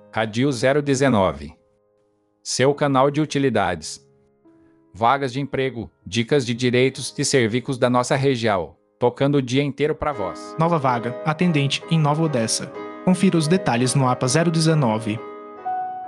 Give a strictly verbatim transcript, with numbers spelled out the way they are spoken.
Radio zero dezenove. Seu canal de utilidades. Vagas de emprego, dicas de direitos e serviços da nossa região, tocando o dia inteiro para vós. Nova vaga, atendente em Nova Odessa. Confira os detalhes no A P A zero dezenove.